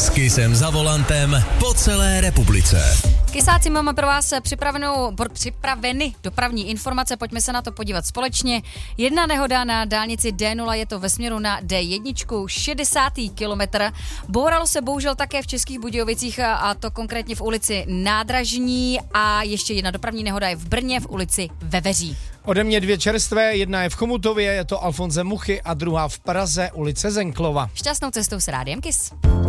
Kissem za volantem po celé republice. Kysáci, máme pro vás připraveny dopravní informace, pojďme se na to podívat společně. Jedna nehoda na dálnici D0, je to ve směru na D1, 60. kilometr. Bouralo se bohužel také v Českých Budějovicích, a to konkrétně v ulici Nádražní, a ještě jedna dopravní nehoda je v Brně v ulici Veveří. Ode mě 2 čerstvé, jedna je v Chomutově, je to Alfonse Muchy, a druhá v Praze, ulice Zenklova. Šťastnou cestou s Rádiem Kiss.